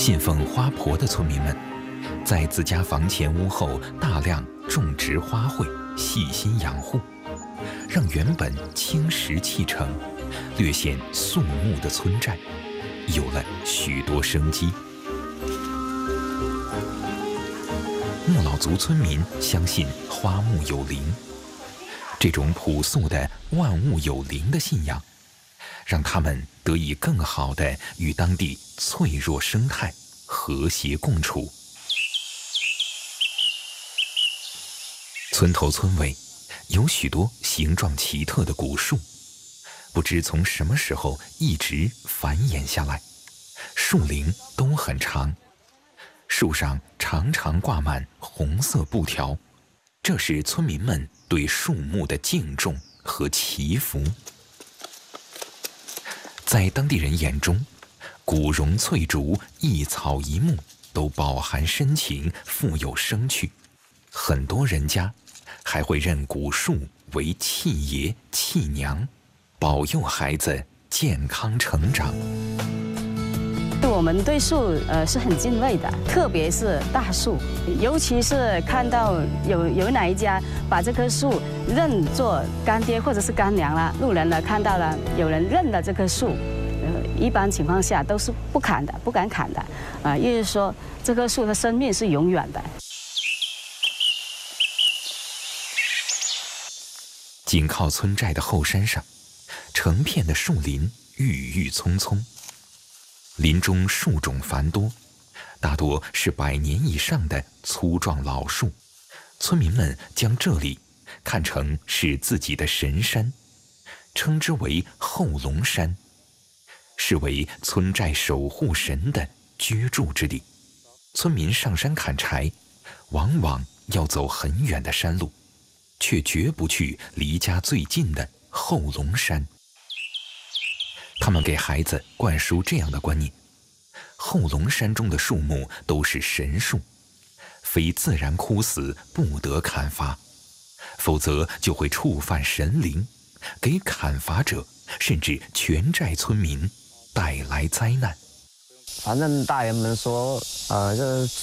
信奉花婆的村民们，在自家房前屋后大量种植花卉，细心养护，让原本青石砌成、略显肃穆的村寨，有了许多生机。莫老族村民相信花木有灵，这种朴素的万物有灵的信仰，让他们得以更好地与当地脆弱生态和谐共处。村头村尾有许多形状奇特的古树，不知从什么时候一直繁衍下来，树龄都很长，树上常常挂满红色布条，这是村民们对树木的敬重和祈福。在当地人眼中，古榕翠竹一草一木都饱含深情，富有生趣。很多人家还会认古树为契爷契娘，保佑孩子健康成长。 我们对树是很敬畏的，特别是大树，尤其是看到有哪一家把这棵树认作干爹或者是干娘了，路人呢看到了有人认了这棵树，一般情况下都是不砍的，不敢砍的，意思说这棵树的生命是永远的。 紧靠村寨的后山上，成片的树林郁郁葱葱，林中树种繁多，大多是100年以上的粗壮老树。村民们将这里看成是自己的神山，称之为后龙山，视为村寨守护神的居住之地。村民上山砍柴，往往要走很远的山路，却绝不去离家最近的后龙山。他们给孩子灌输这样的观念：后龙山中的树木都是神树，非自然枯死不得砍伐，否则就会触犯神灵，给砍伐者甚至全寨村民带来灾难。 反正大人们说，这